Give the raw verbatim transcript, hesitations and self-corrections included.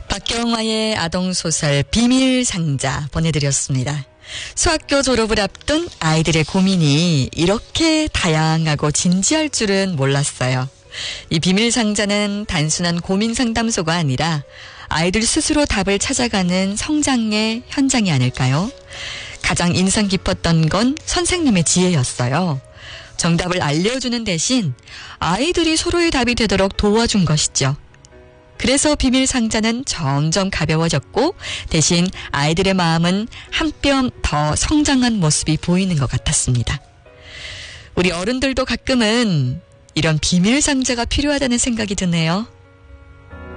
박경화의 아동소설 비밀상자 보내드렸습니다. 수학교 졸업을 앞둔 아이들의 고민이 이렇게 다양하고 진지할 줄은 몰랐어요. 이 비밀상자는 단순한 고민 상담소가 아니라 아이들 스스로 답을 찾아가는 성장의 현장이 아닐까요? 가장 인상 깊었던 건 선생님의 지혜였어요. 정답을 알려주는 대신 아이들이 서로의 답이 되도록 도와준 것이죠. 그래서 비밀상자는 점점 가벼워졌고 대신 아이들의 마음은 한 뼘 더 성장한 모습이 보이는 것 같았습니다. 우리 어른들도 가끔은 이런 비밀상자가 필요하다는 생각이 드네요.